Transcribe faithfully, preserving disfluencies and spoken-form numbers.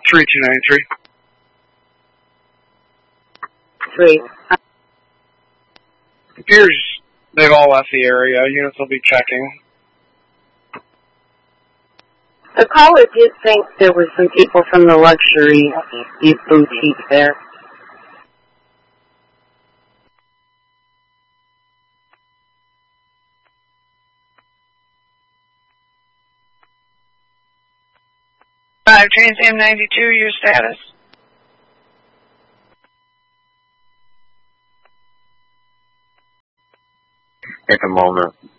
three two nine three. Three. It appears they've all left the area. Units will be checking. The caller did think there were some people from the luxury boutique there. Five Trans M ninety-two, your status. At the moment,